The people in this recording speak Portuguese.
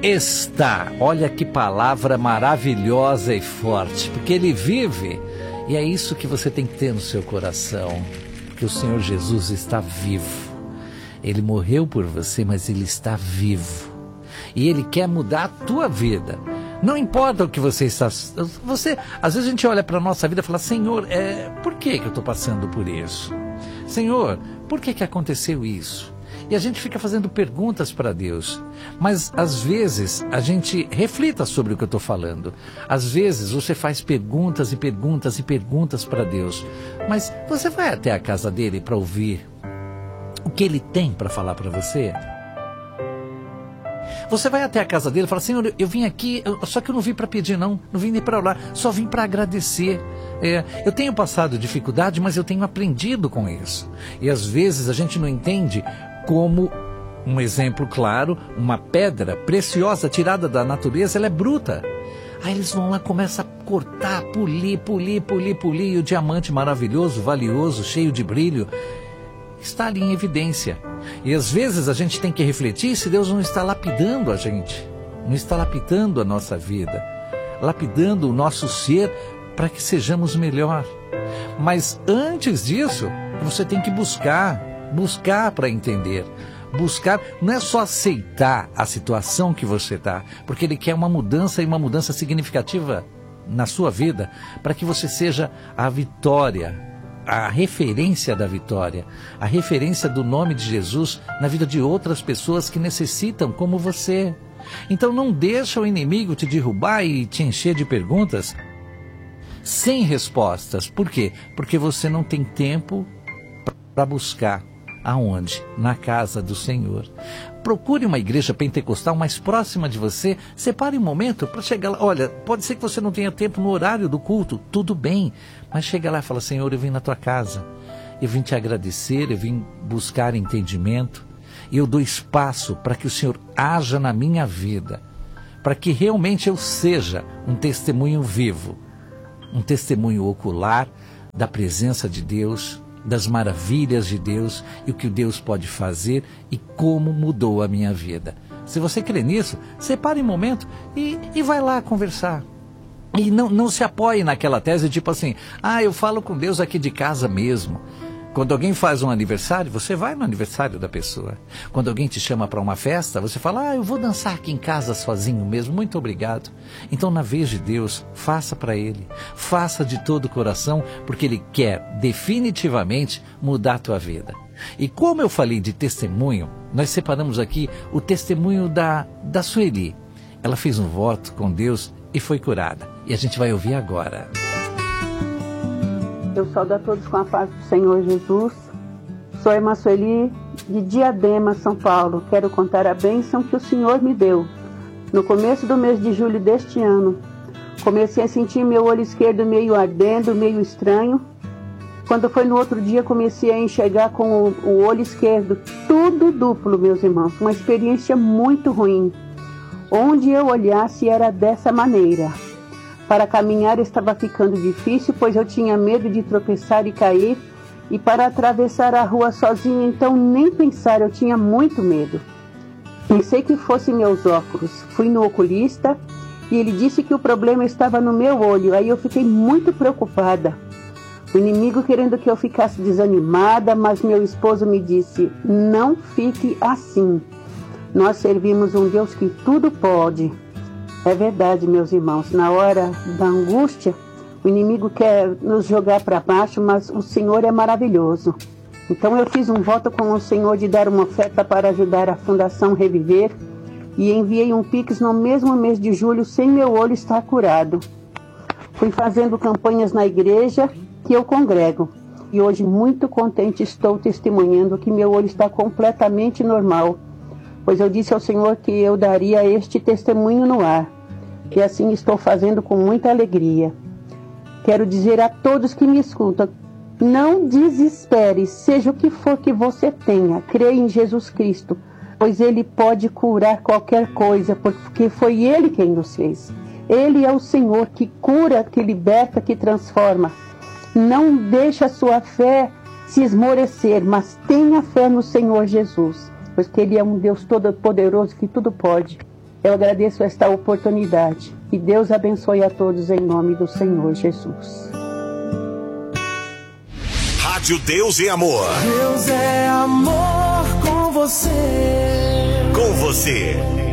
está. Olha que palavra maravilhosa e forte, porque Ele vive, e é isso que você tem que ter no seu coração, porque o Senhor Jesus está vivo. Ele morreu por você, mas Ele está vivo, e Ele quer mudar a tua vida. Não importa o que você está... às vezes a gente olha para a nossa vida e fala: Senhor, por que eu estou passando por isso? Senhor, por que aconteceu isso? E a gente fica fazendo perguntas para Deus. Mas às vezes a gente reflita sobre o que eu estou falando. Às vezes você faz perguntas e perguntas e perguntas para Deus. Mas você vai até a casa dele para ouvir o que ele tem para falar para você? Você vai até a casa dele e fala: Senhor, eu vim aqui, só que eu não vim para pedir não vim nem para orar, só vim para agradecer. Eu tenho passado dificuldade, mas eu tenho aprendido com isso. E às vezes a gente não entende como, um exemplo claro, uma pedra preciosa tirada da natureza, ela é bruta. Aí eles vão lá, começam a cortar, polir, e o diamante maravilhoso, valioso, cheio de brilho, está ali em evidência. E às vezes a gente tem que refletir se Deus não está lapidando a gente, não está lapidando a nossa vida, lapidando o nosso ser para que sejamos melhor. Mas antes disso, você tem que buscar para entender. Buscar não é só aceitar a situação que você está, porque Ele quer uma mudança, e uma mudança significativa na sua vida, para que você seja a vitória, a referência da vitória, a referência do nome de Jesus na vida de outras pessoas que necessitam como você. Então não deixa o inimigo te derrubar e te encher de perguntas sem respostas. Por quê? Porque você não tem tempo para buscar. Aonde? Na casa do Senhor. Procure uma igreja pentecostal mais próxima de você. Separe um momento para chegar lá. Olha, pode ser que você não tenha tempo no horário do culto. Tudo bem. Mas chega lá e fala: Senhor, eu vim na tua casa. Eu vim te agradecer. Eu vim buscar entendimento. E eu dou espaço para que o Senhor haja na minha vida. Para que realmente eu seja um testemunho vivo. Um testemunho ocular da presença de Deus, das maravilhas de Deus e o que Deus pode fazer e como mudou a minha vida. Se você crê nisso, separe um momento e vai lá conversar. E não se apoie naquela tese tipo assim: eu falo com Deus aqui de casa mesmo. Quando alguém faz um aniversário, você vai no aniversário da pessoa. Quando alguém te chama para uma festa, você fala: eu vou dançar aqui em casa sozinho mesmo, muito obrigado. Então, na vez de Deus, faça para Ele. Faça de todo o coração, porque Ele quer definitivamente mudar a tua vida. E como eu falei de testemunho, nós separamos aqui o testemunho da Sueli. Ela fez um voto com Deus e foi curada. E a gente vai ouvir agora. Eu saúdo a todos com a paz do Senhor Jesus. Sou a irmã Sueli, de Diadema, São Paulo. Quero contar a bênção que o Senhor me deu. No começo do mês de julho deste ano, comecei a sentir meu olho esquerdo meio ardendo, meio estranho. Quando foi no outro dia, comecei a enxergar com o olho esquerdo, tudo duplo, meus irmãos. Uma experiência muito ruim. Onde eu olhasse era dessa maneira. Para caminhar estava ficando difícil, pois eu tinha medo de tropeçar e cair. E para atravessar a rua sozinha, então nem pensar, eu tinha muito medo. Pensei que fossem meus óculos. Fui no oculista e ele disse que o problema estava no meu olho. Aí eu fiquei muito preocupada. O inimigo querendo que eu ficasse desanimada, mas meu esposo me disse: não fique assim. Nós servimos um Deus que tudo pode. É verdade, meus irmãos, na hora da angústia, o inimigo quer nos jogar para baixo, mas o Senhor é maravilhoso. Então eu fiz um voto com o Senhor de dar uma oferta para ajudar a Fundação Reviver e enviei um Pix no mesmo mês de julho, sem meu olho estar curado. Fui fazendo campanhas na igreja que eu congrego e hoje muito contente estou testemunhando que meu olho está completamente normal, pois eu disse ao Senhor que eu daria este testemunho no ar. E assim estou fazendo com muita alegria. Quero dizer a todos que me escutam: não desespere, seja o que for que você tenha, creia em Jesus Cristo, pois Ele pode curar qualquer coisa, porque foi Ele quem nos fez. Ele é o Senhor que cura, que liberta, que transforma. Não deixe a sua fé se esmorecer, mas tenha fé no Senhor Jesus, pois que Ele é um Deus todo-poderoso que tudo pode. Eu agradeço esta oportunidade. Que Deus abençoe a todos em nome do Senhor Jesus. Rádio Deus e Amor. Deus é amor com você. Com você.